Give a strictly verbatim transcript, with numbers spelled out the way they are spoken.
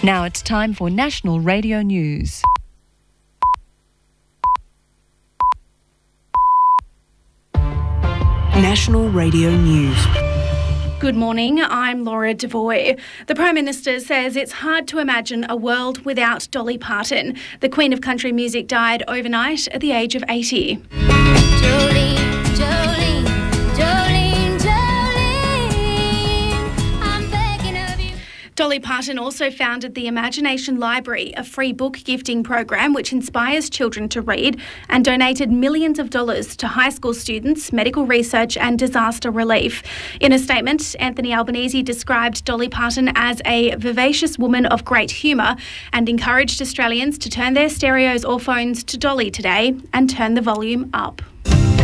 Now it's time for National Radio News. National Radio News. Good morning, I'm Laura Devoy. The Prime Minister says it's hard to imagine a world without Dolly Parton. The Queen of Country Music died overnight at the age of eighty. Jolene, Jolene, Jolene, Jolene, I'm begging of you. Dolly Parton also founded the Imagination Library, a free book gifting program which inspires children to read, and donated millions of dollars to high school students, medical research and disaster relief. In a statement, Anthony Albanese described Dolly Parton as a vivacious woman of great humour and encouraged Australians to turn their stereos or phones to Dolly today and turn the volume up.